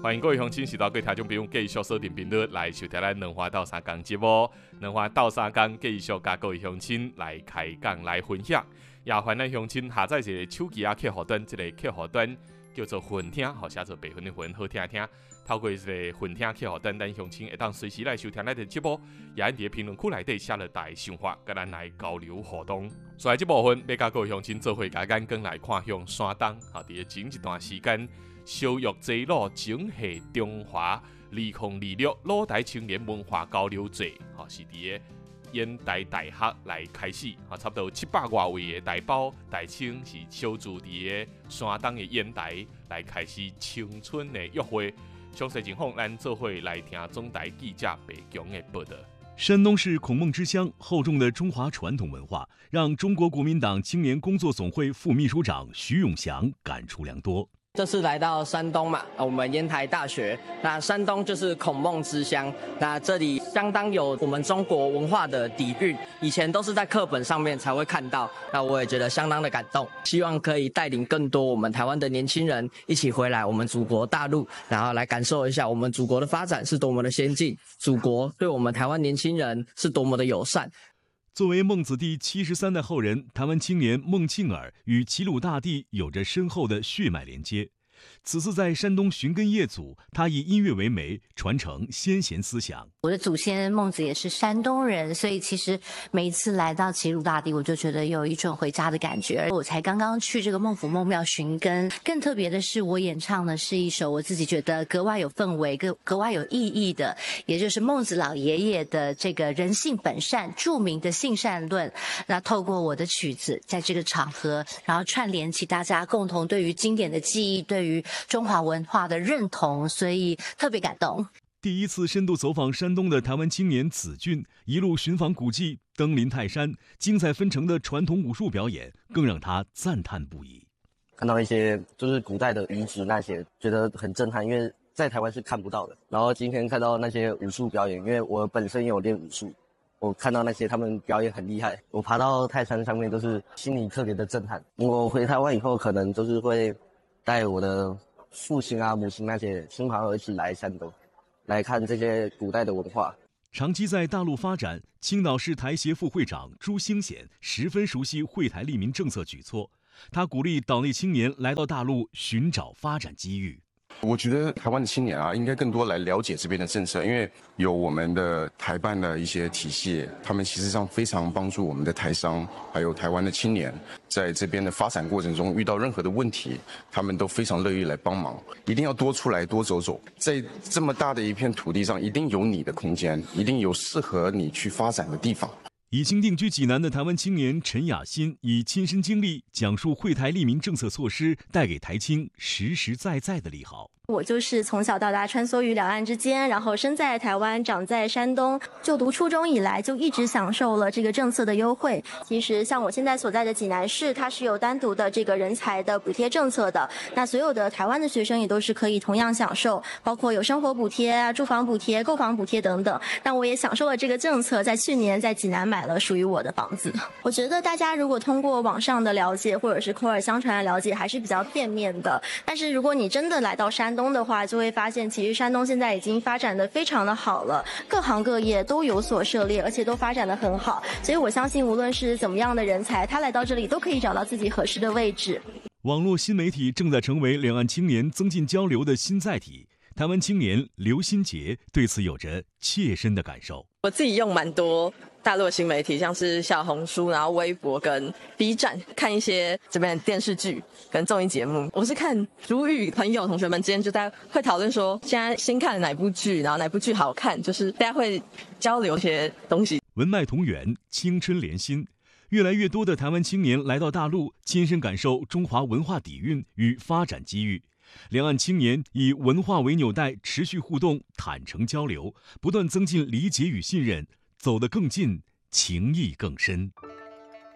欢迎各位乡亲、时代各位听众朋友继续锁定频率来收听咱两花斗三工节目。两花斗三工继续甲各位乡亲来开讲来分享。也欢迎咱乡亲下载一个手机客户端，这个客户端叫做混听，好写做白混的混，好听听。透过这个混听客户端，咱乡亲会当随时来收听咱的节目，也在评论区内底写了大家想法，跟咱来交流互动。所以这部分要甲各位乡亲做伙甲眼光来看向山东，伫咧前一段时间，小玉济路整合中华2026老台青年文化交流节，是伫咧烟台大学来开始，差不多700多位的台胞台青是小住伫咧山东的烟台来开始青春的约会。详细情况，咱做伙来听总台记者白强的报道。 山东是孔孟之乡，厚重的中华传统文化让中国国民党青年工作总会副秘书长徐永祥感触良多。 这次来到山东嘛，我们烟台大学，那山东就是孔孟之乡，那这里相当有我们中国文化的底蕴，以前都是在课本上面才会看到，那我也觉得相当的感动，希望可以带领更多我们台湾的年轻人一起回来我们祖国大陆，然后来感受一下我们祖国的发展是多么的先进，祖国对我们台湾年轻人是多么的友善。 作为孟子第73代后人，台湾青年孟庆尔与齐鲁大地有着深厚的血脉连接。此次在山东寻根谒祖，他以音乐为媒，传承先贤思想。 我的祖先孟子也是山东人，所以其实每一次来到齐鲁大地，我就觉得有一种回家的感觉。我才刚刚去这个孟府孟庙寻根，更特别的是，我演唱的是一首我自己觉得格外有氛围、格外有意义的，也就是孟子老爷爷的这个人性本善著名的性善论。那透过我的曲子，在这个场合，然后串联起大家共同对于经典的记忆，对于中华文化的认同，所以特别感动。 第一次深度走访山东的台湾青年子俊，一路寻访古迹、登临泰山，精彩纷呈的传统武术表演，更让他赞叹不已。 看到一些就是古代的遗址那些，觉得很震撼，因为在台湾是看不到的。然后今天看到那些武术表演，因为我本身也有练武术，我看到那些他们表演很厉害，我爬到泰山上面都是心里特别的震撼。我回台湾以后，可能就是会带我的父亲啊、母亲那些亲朋好友一起来山东，来看这些古代的文化。 长期在大陆发展，青岛市台协副会长朱兴显十分熟悉惠台利民政策举措，他鼓励岛内青年来到大陆寻找发展机遇。 我觉得台湾的青年啊，应该更多来了解这边的政策，因为有我们的台办的一些体系，他们其实上非常帮助我们的台商，还有台湾的青年，在这边的发展过程中遇到任何的问题，他们都非常乐意来帮忙。一定要多出来，多走走，在这么大的一片土地上，一定有你的空间，一定有适合你去发展的地方。 已经定居济南的台湾青年陈雅欣以亲身经历讲述惠台利民政策措施带给台青实实在在的利好。 我就是从小到大穿梭于两岸之间，然后生在台湾，长在山东，就读初中以来就一直享受了这个政策的优惠。其实像我现在所在的济南市，它是有单独的这个人才的补贴政策的，那所有的台湾的学生也都是可以同样享受，包括有生活补贴啊、住房补贴、购房补贴等等。那我也享受了这个政策，在去年在济南买了属于我的房子。我觉得大家如果通过网上的了解或者是口耳相传的了解还是比较片面的，但是如果你真的来到山东的话，就会发现其实山东现在已经发展得非常的好了，各行各业都有所涉猎，而且都发展得很好，所以我相信无论是怎么样的人才，他来到这里都可以找到自己合适的位置。 网络新媒体正在成为两岸青年增进交流的新载体，台湾青年刘新杰对此有着切身的感受。 我自己用蛮多大陆的新媒体，像是小红书，然后微博跟 B 站，看一些这边的电视剧跟综艺节目。我是看主语朋友同学们之间就大家会讨论说现在新看了哪部剧，然后哪部剧好看，就是大家会交流一些东西。 文脉同源，青春连心，越来越多的台湾青年来到大陆，亲身感受中华文化底蕴与发展机遇。两岸青年以文化为纽带，持续互动、坦诚交流，不断增进理解与信任，走得更近，情谊更深。